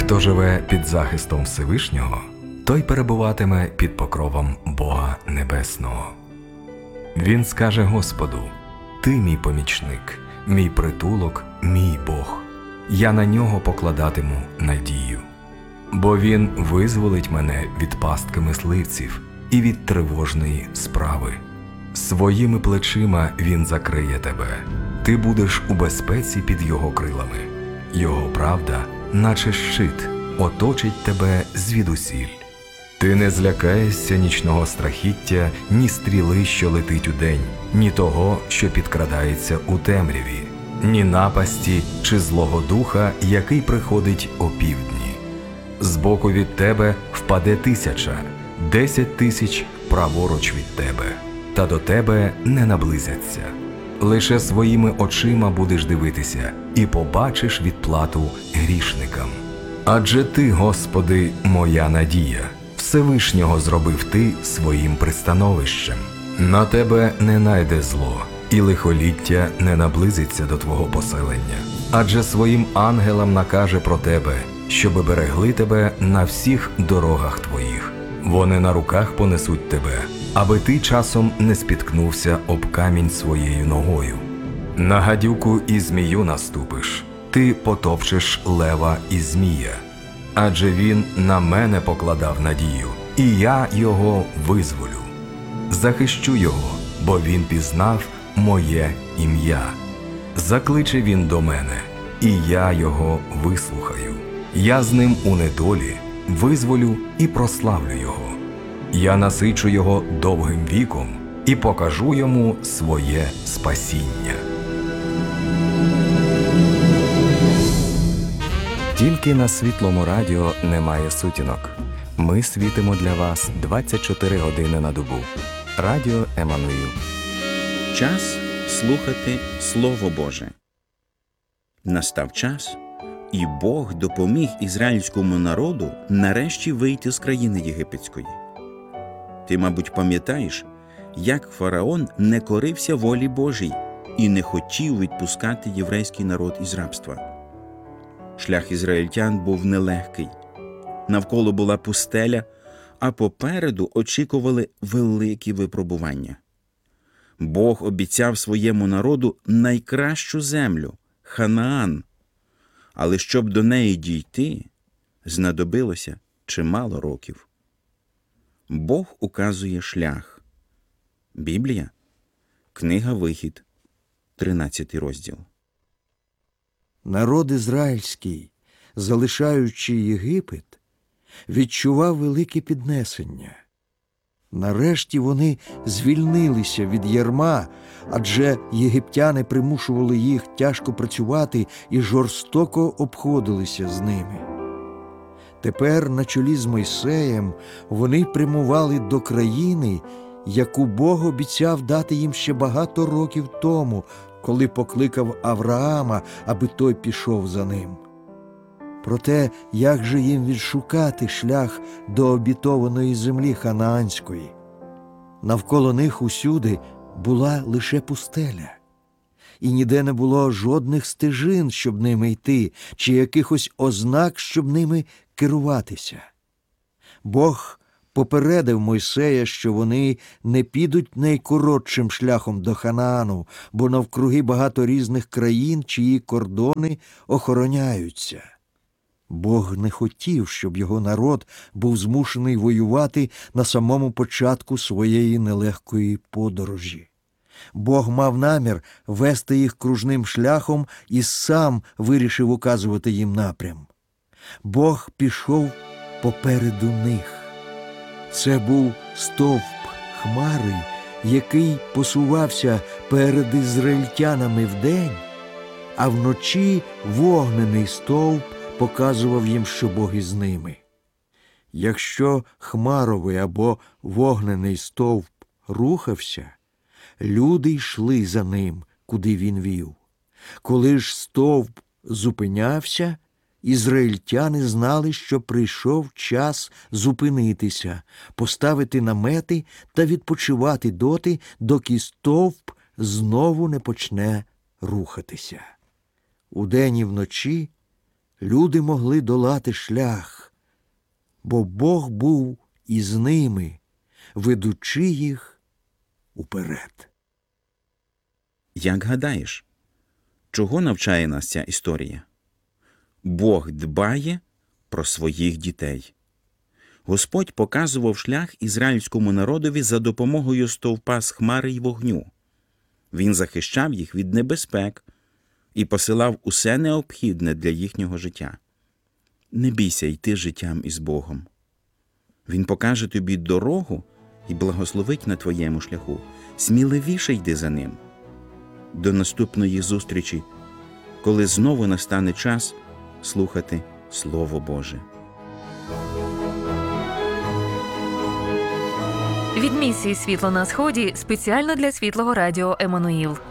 Хто живе під захистом Всевишнього, той перебуватиме під покровом Бога Небесного. Він скаже Господу: «Ти мій помічник, мій притулок, мій Бог. Я на нього покладатиму надію. Бо він визволить мене від пастки мисливців і від тривожної справи. Своїми плечима він закриє тебе. Ти будеш у безпеці під його крилами. Його правда, наче щит, оточить тебе звідусіль. Ти не злякаєшся нічного страхіття, ні стріли, що летить удень, ні того, що підкрадається у темряві, ні напасті чи злого духа, який приходить опівдні. Збоку від тебе впаде 1000, 10 000 праворуч від тебе, та до тебе не наблизяться. Лише своїми очима будеш дивитися і побачиш відплату грішникам. Адже ти, Господи, моя надія, Всевишнього зробив ти своїм пристановищем. На тебе не найде зло, і лихоліття не наблизиться до твого поселення. Адже своїм ангелам накаже про тебе, щоби берегли тебе на всіх дорогах твоїх. Вони на руках понесуть тебе, аби ти часом не спіткнувся об камінь своєю ногою. На гадюку і змію наступиш, ти потопчеш лева і змія. Адже він на мене покладав надію, і я його визволю. Захищу його, бо він пізнав моє ім'я. Закличе він до мене, і я його вислухаю. Я з ним у недолі визволю і прославлю його. Я насичу його довгим віком і покажу йому своє спасіння. Тільки на Світлому радіо немає сутінок. Ми світимо для вас 24 години на добу. Радіо Еммануїл. Час слухати Слово Боже. Настав час, і Бог допоміг ізраїльському народу нарешті вийти з країни єгипетської. Ти, мабуть, пам'ятаєш, як фараон не корився волі Божій і не хотів відпускати єврейський народ із рабства. Шлях ізраїльтян був нелегкий. Навколо була пустеля, а попереду очікували великі випробування. Бог обіцяв своєму народу найкращу землю – Ханаан. Але щоб до неї дійти, знадобилося чимало років. Бог указує шлях. Біблія – книга Вихід, 13 розділ. Народ ізраїльський, залишаючи Єгипет, відчував велике піднесення. Нарешті вони звільнилися від ярма, адже єгиптяни примушували їх тяжко працювати і жорстоко обходилися з ними. Тепер на чолі з Мойсеєм вони прямували до країни, яку Бог обіцяв дати їм ще багато років тому, коли покликав Авраама, аби той пішов за ним. Проте, як же їм відшукати шлях до обітованої землі ханаанської? Навколо них усюди була лише пустеля. І ніде не було жодних стежин, щоб ними йти, чи якихось ознак, щоб ними керуватися. Бог попередив Мойсея, що вони не підуть найкоротшим шляхом до Ханаану, бо навкруги багато різних країн, чиї кордони охороняються. Бог не хотів, щоб його народ був змушений воювати на самому початку своєї нелегкої подорожі. Бог мав намір вести їх кружним шляхом і сам вирішив указувати їм напрям. Бог пішов попереду них. Це був стовп хмари, який посувався перед ізраїльтянами вдень, а вночі вогнений стовп показував їм, що Бог із ними. Якщо хмаровий або вогнений стовп рухався, люди йшли за ним, куди він вів. Коли ж стовп зупинявся, ізраїльтяни знали, що прийшов час зупинитися, поставити намети та відпочивати доти, доки стовп знову не почне рухатися. Удень і вночі люди могли долати шлях, бо Бог був із ними, ведучи їх уперед. Як гадаєш, чого навчає нас ця історія? Бог дбає про своїх дітей. Господь показував шлях ізраїльському народові за допомогою стовпа з хмари й вогню. Він захищав їх від небезпек і посилав усе необхідне для їхнього життя. Не бійся йти життям із Богом. Він покаже тобі дорогу і благословить на твоєму шляху. Сміливіше йди за ним. До наступної зустрічі, коли знову настане час слухати Слово Боже. Від місії «Світло на сході» спеціально для Світлого Радіо Еммануїл.